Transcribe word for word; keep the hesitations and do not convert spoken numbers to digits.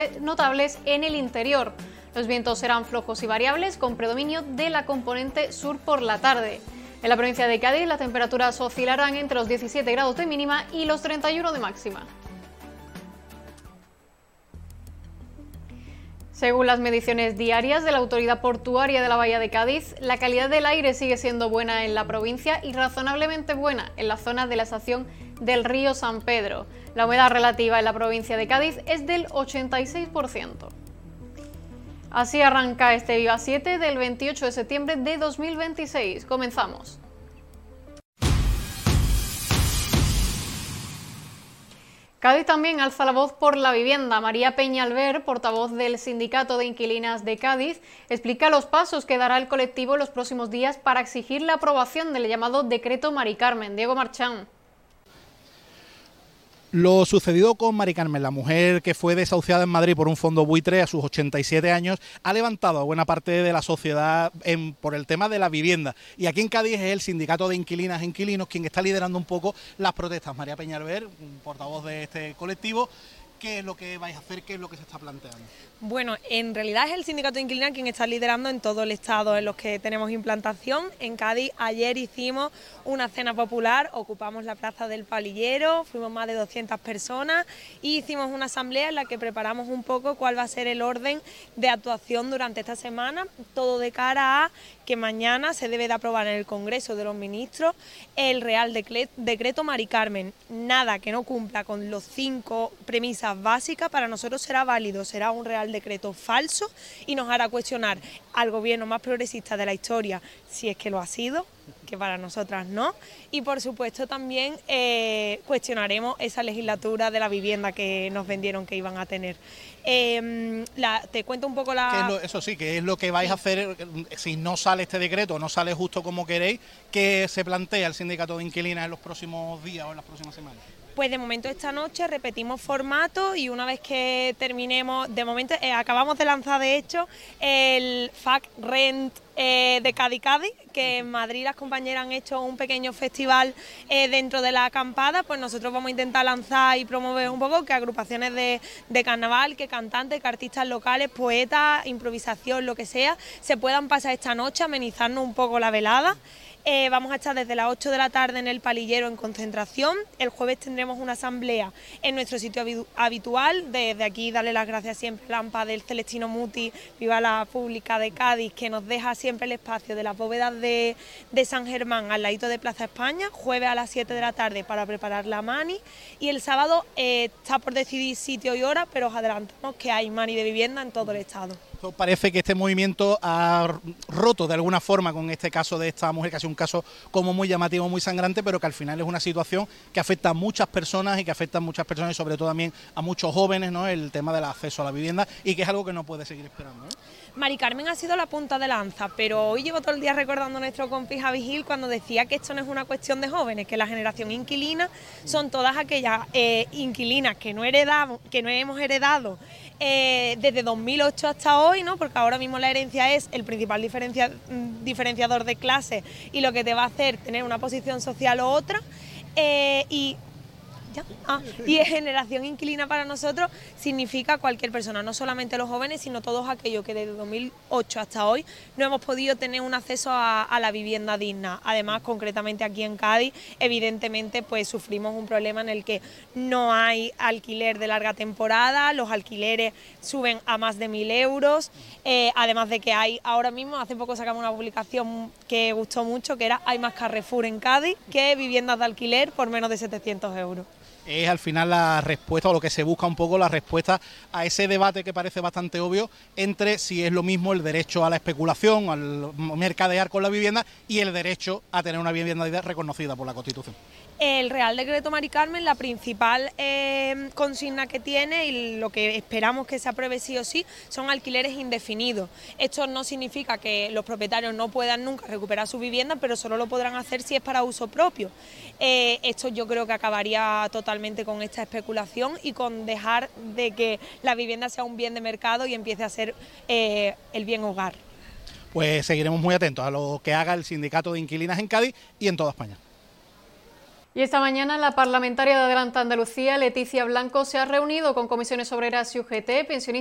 notables en el interior. Los vientos serán flojos y variables, con predominio de la componente sur por la tarde. En la provincia de Cádiz, las temperaturas oscilarán entre los diecisiete grados de mínima y los treinta y uno de máxima. Según las mediciones diarias de la Autoridad Portuaria de la Bahía de Cádiz, la calidad del aire sigue siendo buena en la provincia y razonablemente buena en la zona de la estación del río San Pedro. La humedad relativa en la provincia de Cádiz es del ochenta y seis por ciento. Así arranca este Viva siete del veintiocho de septiembre de dos mil veintiséis. Comenzamos. Cádiz también alza la voz por la vivienda. María Peñalver, portavoz del Sindicato de Inquilinas de Cádiz, explica los pasos que dará el colectivo en los próximos días para exigir la aprobación del llamado Decreto Mari Carmen. Diego Marchán. Lo sucedido con Mari Carmen, la mujer que fue desahuciada en Madrid por un fondo buitre a sus ochenta y siete años, ha levantado a buena parte de la sociedad en, por el tema de la vivienda. Y aquí en Cádiz es el Sindicato de Inquilinas e Inquilinos quien está liderando un poco las protestas. María Peñalver, portavoz de este colectivo, ¿qué es lo que vais a hacer? ¿Qué es lo que se está planteando? Bueno, en realidad es el Sindicato de Inquilinas quien está liderando en todo el estado en los que tenemos implantación. En Cádiz ayer hicimos una cena popular, ocupamos la plaza del Palillero, fuimos más de doscientas personas y hicimos una asamblea en la que preparamos un poco cuál va a ser el orden de actuación durante esta semana, todo de cara a que mañana se debe de aprobar en el Congreso de los Ministros el Real Decreto Mari Carmen. Nada que no cumpla con los cinco premisas básicas para nosotros será válido, será un Real Decreto falso y nos hará cuestionar al gobierno más progresista de la historia, si es que lo ha sido, que para nosotras no, y por supuesto también eh, cuestionaremos esa legislatura de la vivienda que nos vendieron que iban a tener. Eh, la, te cuento un poco la... ¿Qué es lo, eso sí, que es lo que vais a hacer si no sale este decreto, no sale justo como queréis, que se plantea el Sindicato de Inquilinas en los próximos días o en las próximas semanas? Pues de momento esta noche repetimos formato y una vez que terminemos, de momento eh, acabamos de lanzar de hecho el F A C Rent eh, de Cádiz Cádiz, que en Madrid las compañeras han hecho un pequeño festival eh, dentro de la acampada, pues nosotros vamos a intentar lanzar y promover un poco que agrupaciones de, de carnaval, que cantantes, que artistas locales, poetas, improvisación, lo que sea, se puedan pasar esta noche, amenizarnos un poco la velada. Eh, vamos a estar desde las ocho de la tarde en el Palillero en concentración. El jueves tendremos una asamblea en nuestro sitio habitual. Desde aquí darle las gracias siempre a Lampa del Celestino Muti, Viva la Pública de Cádiz, que nos deja siempre el espacio de las bóvedas de, de San Germán al ladito de Plaza España. Jueves a las siete de la tarde para preparar la mani. Y el sábado eh, está por decidir sitio y hora, pero os adelantamos que hay mani de vivienda en todo el estado. Parece que este movimiento ha roto de alguna forma con este caso de esta mujer, que ha sido un caso como muy llamativo, muy sangrante, pero que al final es una situación que afecta a muchas personas y que afecta a muchas personas y sobre todo también a muchos jóvenes, ¿no? El tema del acceso a la vivienda y que es algo que no puede seguir esperando, ¿eh? Mari Carmen ha sido la punta de lanza, pero hoy llevo todo el día recordando a nuestro compi Javi Gil cuando decía que esto no es una cuestión de jóvenes, que la generación inquilina son todas aquellas eh, inquilinas que no heredamos, que no hemos heredado eh, desde dos mil ocho hasta hoy, ¿no? Porque ahora mismo la herencia es el principal diferencia, diferenciador de clase y lo que te va a hacer tener una posición social u otra eh, y ¿Ya? Ah, y generación inquilina para nosotros significa cualquier persona, no solamente los jóvenes, sino todos aquellos que desde dos mil ocho hasta hoy no hemos podido tener un acceso a, a la vivienda digna. Además, concretamente aquí en Cádiz, evidentemente, pues sufrimos un problema en el que no hay alquiler de larga temporada, los alquileres suben a más de mil euros, eh, además de que hay, ahora mismo, hace poco sacamos una publicación que gustó mucho, que era hay más Carrefour en Cádiz que viviendas de alquiler por menos de setecientos euros. Es al final la respuesta, o lo que se busca un poco, la respuesta a ese debate que parece bastante obvio entre si es lo mismo el derecho a la especulación, al mercadear con la vivienda y el derecho a tener una vivienda reconocida por la Constitución. El Real Decreto Mari Carmen, la principal eh, consigna que tiene y lo que esperamos que se apruebe sí o sí son alquileres indefinidos. Esto no significa que los propietarios no puedan nunca recuperar su vivienda, pero solo lo podrán hacer si es para uso propio. Eh, esto yo creo que acabaría totalmente con esta especulación y con dejar de que la vivienda sea un bien de mercado y empiece a ser eh, el bien hogar. Pues seguiremos muy atentos a lo que haga el Sindicato de Inquilinas en Cádiz y en toda España. Y esta mañana la parlamentaria de Adelante Andalucía, Leticia Blanco, se ha reunido con comisiones obreras y U G T, pensionistas